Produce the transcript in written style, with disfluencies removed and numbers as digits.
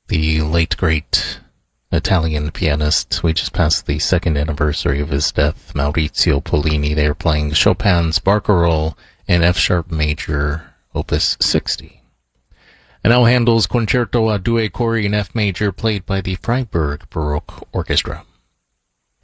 the late great Italian pianist. We just passed the second anniversary of his death, Maurizio Pollini. They are playing Chopin's Barcarolle in F-sharp major, opus 60. And now Handel's Concerto a Due Cori in F major, played by the Freiburg Baroque Orchestra.